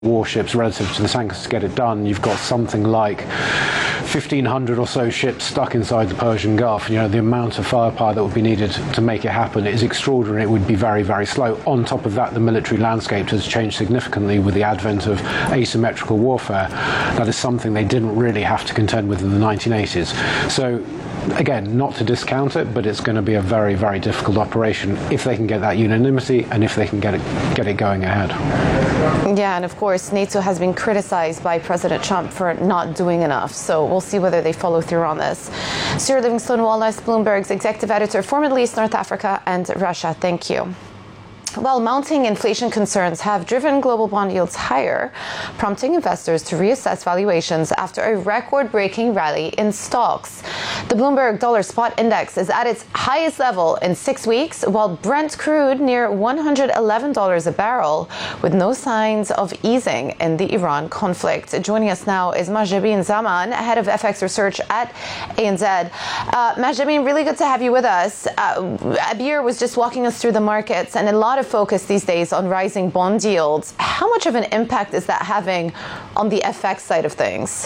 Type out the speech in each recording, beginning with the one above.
warships relative to the tankers to get it done. You've got something like 1,500 or so ships stuck inside the Persian Gulf. You know, the amount of firepower that would be needed to make it happen is extraordinary. It would be very, very slow. On top of that, the military landscape has changed significantly with the advent of asymmetrical warfare. That is something they didn't really have to contend with in the 1980s. So, again, not to discount it, but it's going to be a very, very difficult operation if they can get that unanimity and if they can get it going ahead. Yeah, and of course, NATO has been criticized by President Trump for not doing enough. So we'll see whether they follow through on this. Stuart Livingston-Wallace, Bloomberg's executive editor for Middle East, North Africa, and Russia. Thank you. Well, mounting inflation concerns have driven global bond yields higher, prompting investors to reassess valuations after a record-breaking rally in stocks. The Bloomberg Dollar Spot Index is at its highest level in 6 weeks, while Brent crude near $111 a barrel, with no signs of easing in the Iran conflict. Joining us now is Mahjabeen Zaman, head of FX research at ANZ. Mahjabeen, really good to have you with us. Abir was just walking us through the markets, and a lot of focus these days on rising bond yields. How much of an impact is that having on the FX side of things?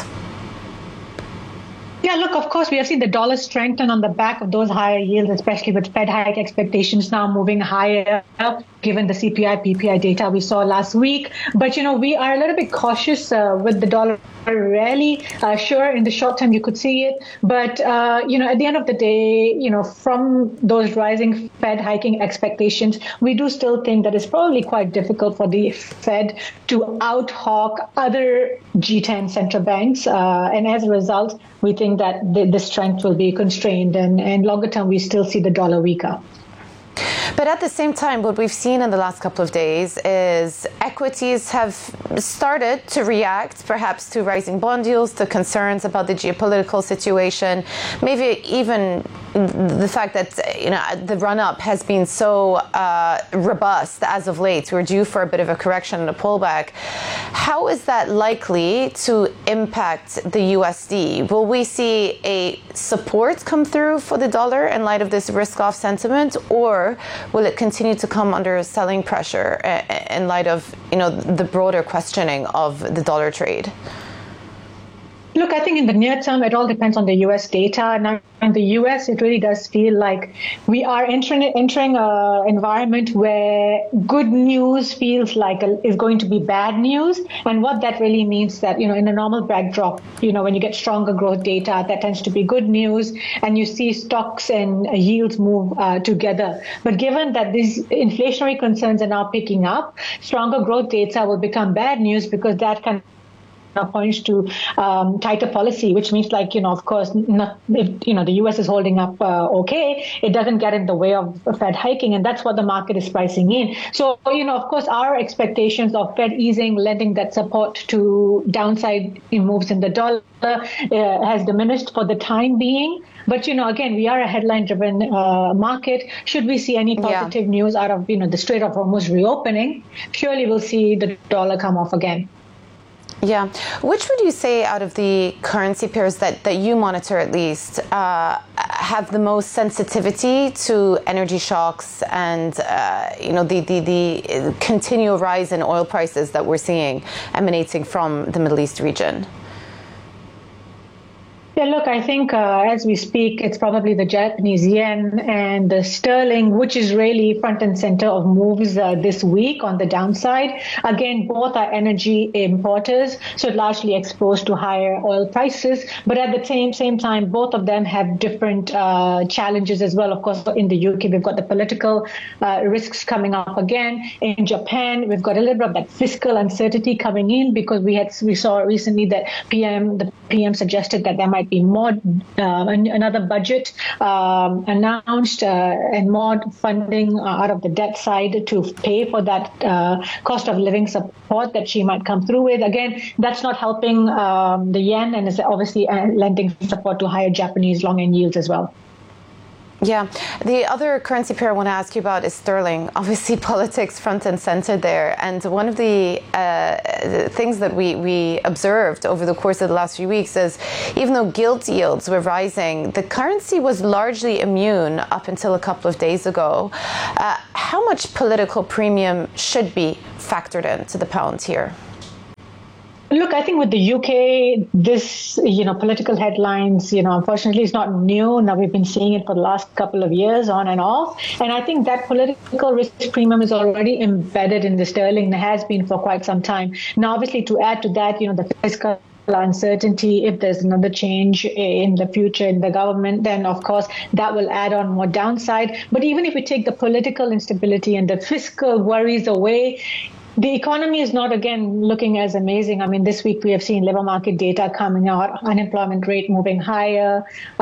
Yeah, look, of course, we have seen the dollar strengthen on the back of those higher yields, especially with Fed hike expectations now moving higher, given the CPI, PPI data we saw last week. But, you know, we are a little bit cautious with the dollar rally. Sure, in the short term, you could see it. But, you know, at the end of the day, you know, from those rising Fed hiking expectations, we do still think that it's probably quite difficult for the Fed to out-hawk other G10 central banks. And as a result, we think that the strength will be constrained, and longer term, we still see the dollar weaker. But at the same time, what we've seen in the last couple of days is equities have started to react, perhaps to rising bond yields, to concerns about the geopolitical situation, maybe even the fact that, you know, the run-up has been so robust as of late. We're due for a bit of a correction and a pullback. How is that likely to impact the USD? Will we see a support come through for the dollar in light of this risk-off sentiment, or will it continue to come under selling pressure in light of, you know, the broader questioning of the dollar trade? Look, I think in the near term, it all depends on the U.S. data. Now, in the U.S., it really does feel like we are entering an environment where good news feels like is going to be bad news. And what that really means that, you know, in a normal backdrop, you know, when you get stronger growth data, that tends to be good news, and you see stocks and yields move together. But given that these inflationary concerns are now picking up, stronger growth data will become bad news, because that can points to tighter policy, which means, like, you know, of course, if, you know, the U.S. is holding up okay, it doesn't get in the way of Fed hiking, and that's what the market is pricing in. So, you know, of course, our expectations of Fed easing, lending that support to downside moves in the dollar has diminished for the time being. But, you know, again, we are a headline-driven market. Should we see any positive news out of, you know, the Strait of Hormuz reopening, surely we'll see the dollar come off again. Yeah. Which would you say out of the currency pairs that you monitor, at least, have the most sensitivity to energy shocks and, you know, the continual rise in oil prices that we're seeing emanating from the Middle East region? Yeah, look, I think as we speak, it's probably the Japanese yen and the sterling, which is really front and center of moves this week on the downside. Again, both are energy importers, so largely exposed to higher oil prices. But at the same time, both of them have different challenges as well. Of course, in the UK, we've got the political risks coming up again. In Japan, we've got a little bit of that fiscal uncertainty coming in, because we saw recently that the PM suggested that there might be more another budget announced and more funding out of the debt side to pay for that cost of living support that she might come through with. Again, that's not helping the yen, and is obviously lending support to higher Japanese long end yields as well. Yeah. The other currency pair I want to ask you about is sterling. Obviously, politics front and center there. And one of the things that we observed over the course of the last few weeks is, even though gilt yields were rising, the currency was largely immune up until a couple of days ago. How much political premium should be factored into the pound here? Look, I think with the UK, this, political headlines, unfortunately is not new. Now we've been seeing it for the last couple of years on and off. And I think that political risk premium is already embedded in the sterling and has been for quite some time. Now, obviously, to add to that, the fiscal uncertainty, if there's another change in the future in the government, then of course that will add on more downside. But even if we take the political instability and the fiscal worries away, the economy is not, again, looking as amazing. I mean, this week we have seen labor market data coming out, unemployment rate moving higher,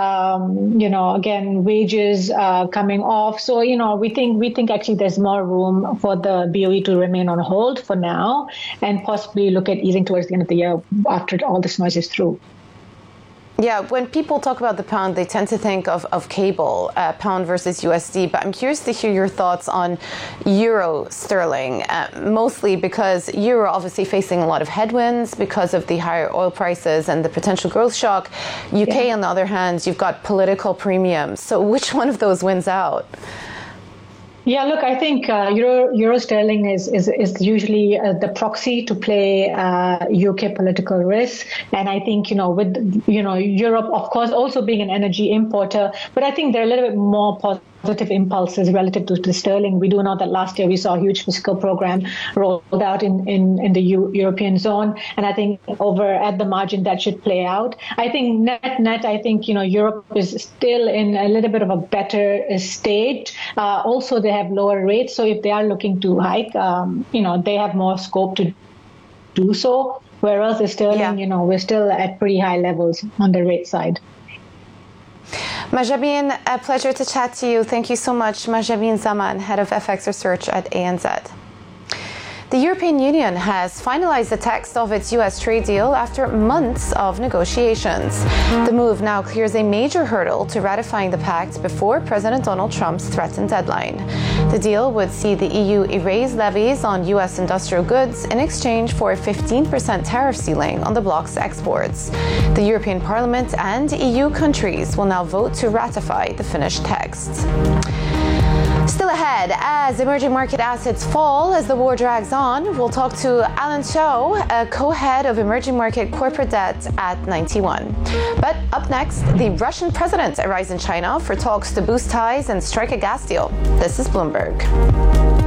again, wages coming off. So, we think actually there's more room for the BOE to remain on hold for now and possibly look at easing towards the end of the year after all this noise is through. Yeah, when people talk about the pound, they tend to think of cable, pound versus USD. But I'm curious to hear your thoughts on euro sterling, mostly because euro obviously facing a lot of headwinds because of the higher oil prices and the potential growth shock. UK, on the other hand, you've got political premiums. So which one of those wins out? Yeah, look, I think euro sterling is usually the proxy to play UK political risk, and I think with Europe, of course, also being an energy importer, but I think they're a little bit more positive impulses relative to the sterling. We do know that last year we saw a huge fiscal program rolled out in the European zone, and I think over at the margin that should play out. I think net, I think Europe is still in a little bit of a better state. Also, they have lower rates, so if they are looking to hike, they have more scope to do so. Whereas the sterling, we're still at pretty high levels on the rate side. Mahjabeen, a pleasure to chat to you. Thank you so much. Mahjabeen Zaman, Head of FX Research at ANZ. The European Union has finalized the text of its U.S. trade deal after months of negotiations. The move now clears a major hurdle to ratifying the pact before President Donald Trump's threatened deadline. The deal would see the EU erase levies on U.S. industrial goods in exchange for a 15% tariff ceiling on the bloc's exports. The European Parliament and EU countries will now vote to ratify the finished text. Still ahead, as emerging market assets fall as the war drags on, we'll talk to Alan Chow, a co-head of emerging market corporate debt at 91. But up next, the Russian president arrives in China for talks to boost ties and strike a gas deal. This is Bloomberg.